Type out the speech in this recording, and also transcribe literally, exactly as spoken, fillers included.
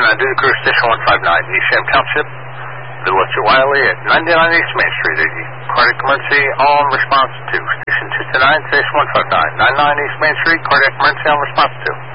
uh, due to crew station one five nine, Eastham Township, Little Wiley at ninety-nine East Main Street. A cardiac emergency on response to station two two nine, station one five nine, ninety-nine East Main Street, cardiac emergency on response to.